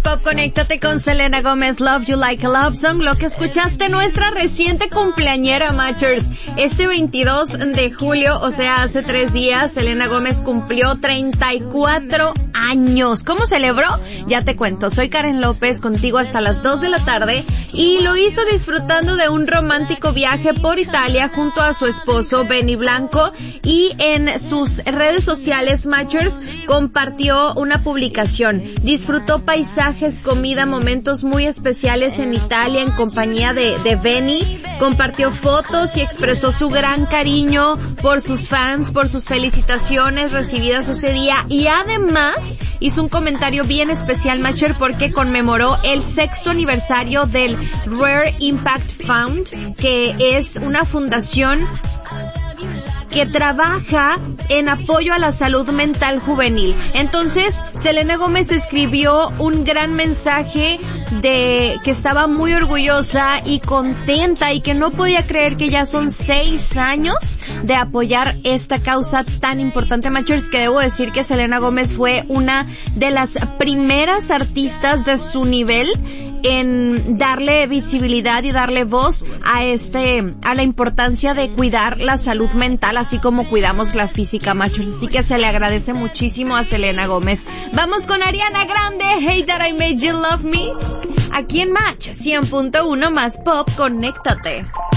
Pop, conéctate con Selena Gómez, Love You Like a Love Song. Lo que escuchaste, nuestra reciente cumpleañera, Matchers. Este 22 de julio, o sea, hace 3 días, Selena Gómez cumplió 34 años. ¿Cómo celebró? Ya te cuento. Soy Karen López, contigo hasta las 2 de la tarde, y lo hizo disfrutando de un romántico viaje por Italia junto a su esposo, Benny Blanco, y en sus redes sociales, Matchers, compartió una publicación. Disfrutó paisajes, comida, momentos muy especiales en Italia en compañía de Benny. Compartió fotos y expresó su gran cariño por sus fans, por sus felicitaciones recibidas ese día, y además hizo un comentario bien especial, Matcher, porque conmemoró el 6º aniversario del Rare Impact Fund, que es una fundación que trabaja en apoyo a la salud mental juvenil. Entonces, Selena Gómez escribió un gran mensaje de que estaba muy orgullosa y contenta y que no podía creer que ya son 6 años de apoyar esta causa tan importante, Matchers, que debo decir que Selena Gómez fue una de las primeras artistas de su nivel en darle visibilidad y darle voz a la importancia de cuidar la salud mental, así como cuidamos la física, Matchers. Así que se le agradece muchísimo a Selena Gómez. Vamos con Ariana Grande, Hey That I Made You Love Me, aquí en Match 100.1 más Pop, conéctate.